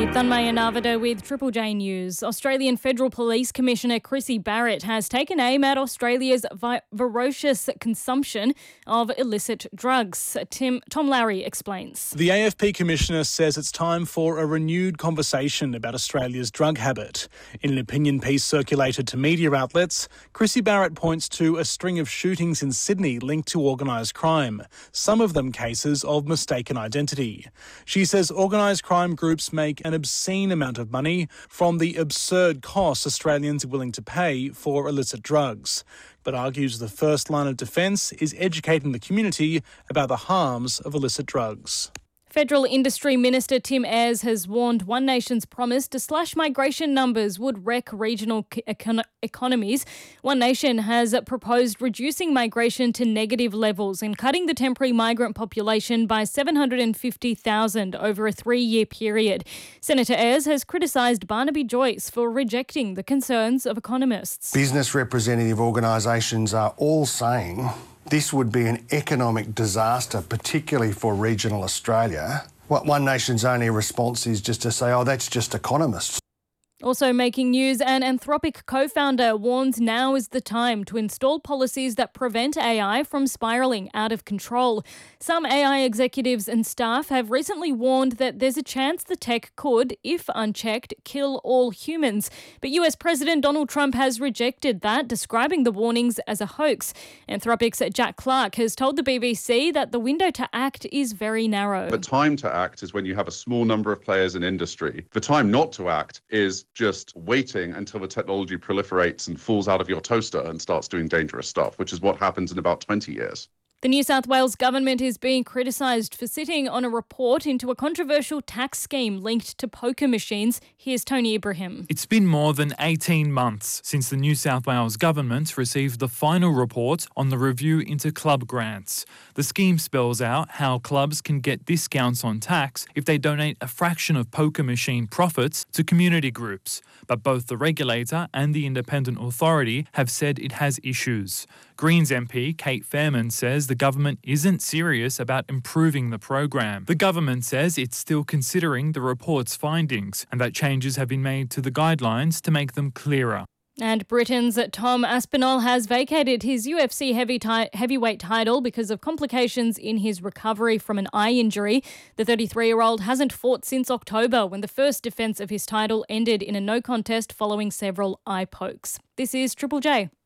Thanmaya Navada with Triple J News. Australian Federal Police Commissioner Chrissy Barrett has taken aim at Australia's ferocious consumption of illicit drugs. Tom Lowry explains. The AFP Commissioner says it's time for a renewed conversation about Australia's drug habit. In an opinion piece circulated to media outlets, Chrissy Barrett points to a string of shootings in Sydney linked to organised crime, some of them cases of mistaken identity. She says organised crime groups make an obscene amount of money from the absurd costs Australians are willing to pay for illicit drugs, but argues the first line of defence is educating the community about the harms of illicit drugs. Federal Industry Minister Tim Ayres has warned One Nation's promise to slash migration numbers would wreck regional economies. One Nation has proposed reducing migration to negative levels and cutting the temporary migrant population by 750,000 over a 3-year period. Senator Ayres has criticised Barnaby Joyce for rejecting the concerns of economists. Business representative organisations are all saying this would be an economic disaster, particularly for regional Australia. What One Nation's only response is just to say, oh, that's just economists. Also making news, an Anthropic co-founder warns now is the time to install policies that prevent AI from spiralling out of control. Some AI executives and staff have recently warned that there's a chance the tech could, if unchecked, kill all humans. But US President Donald Trump has rejected that, describing the warnings as a hoax. Anthropic's Jack Clark has told the BBC that the window to act is very narrow. The time to act is when you have a small number of players in industry. The time not to act is just waiting until the technology proliferates and falls out of your toaster and starts doing dangerous stuff, which is what happens in about 20 years. The New South Wales government is being criticised for sitting on a report into a controversial tax scheme linked to poker machines. Here's Tony Ibrahim. It's been more than 18 months since the New South Wales government received the final report on the review into club grants. The scheme spells out how clubs can get discounts on tax if they donate a fraction of poker machine profits to community groups. But both the regulator and the independent authority have said it has issues. Greens MP Kate Fairman says the government isn't serious about improving the program. The government says it's still considering the report's findings and that changes have been made to the guidelines to make them clearer. And Britain's Tom Aspinall has vacated his UFC heavyweight title because of complications in his recovery from an eye injury. The 33-year-old hasn't fought since October, when the first defence of his title ended in a no contest following several eye pokes. This is Triple J.